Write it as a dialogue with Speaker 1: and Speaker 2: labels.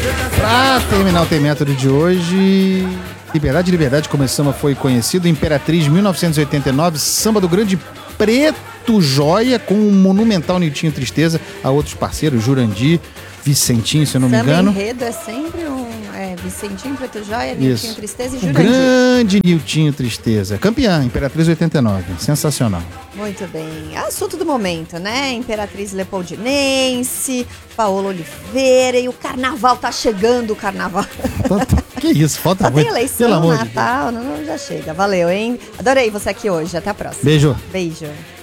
Speaker 1: Pra terminar o Tem Método de hoje, Liberdade, Liberdade, como esse samba foi conhecido, Imperatriz 1989, samba do Grande Preto Joia, com o monumental Niltinho Tristeza, a outros parceiros, Jurandir, Vicentinho, se eu não me engano.
Speaker 2: Samba enredo é sempre Vicentinho, Preto Joia, Niltinho Tristeza e Jurandir.
Speaker 1: Grande Niltinho Tristeza, campeã, Imperatriz 89, sensacional.
Speaker 2: Muito bem, assunto do momento, né? Imperatriz Leopoldinense, Paola Oliveira e o carnaval, tá chegando o carnaval.
Speaker 1: Que isso, falta
Speaker 2: só
Speaker 1: muito.
Speaker 2: Tem eleição, Natal, não, já chega. Valeu, hein? Adorei você aqui hoje, até a próxima.
Speaker 1: Beijo.
Speaker 2: Beijo.